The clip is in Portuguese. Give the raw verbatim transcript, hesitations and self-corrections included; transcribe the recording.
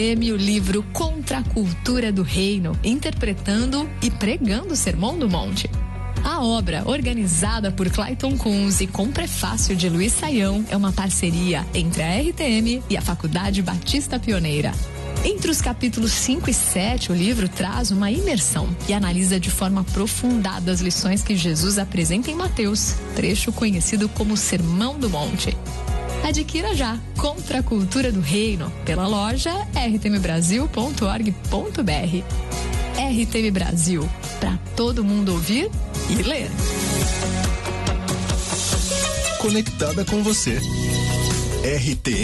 O livro Contra a Cultura do Reino, interpretando e pregando o Sermão do Monte. A obra, organizada por Clayton Kunz e com prefácio de Luiz Saião, é uma parceria entre a R T M e a Faculdade Batista Pioneira. Entre os capítulos cinco e sete, o livro traz uma imersão e analisa de forma aprofundada as lições que Jesus apresenta em Mateus, trecho conhecido como Sermão do Monte. Adquira já Contra a Cultura do Reino pela loja r t m brasil ponto org ponto b r. R T M Brasil, para todo mundo ouvir e ler. Conectada com você. R T M